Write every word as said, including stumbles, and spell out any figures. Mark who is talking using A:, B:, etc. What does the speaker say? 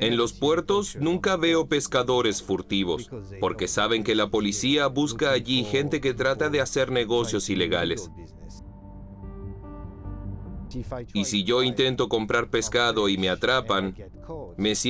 A: En los puertos nunca veo pescadores furtivos, porque saben que la policía busca allí gente que trata de hacer negocios ilegales. Y si yo intento comprar pescado y me atrapan, me